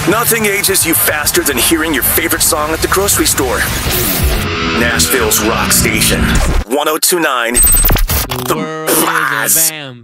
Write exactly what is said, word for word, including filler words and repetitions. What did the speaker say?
Nothing ages you faster than hearing your favorite song at the grocery store. Nashville's rock station, one oh two point nine, The World is a Blast. bam.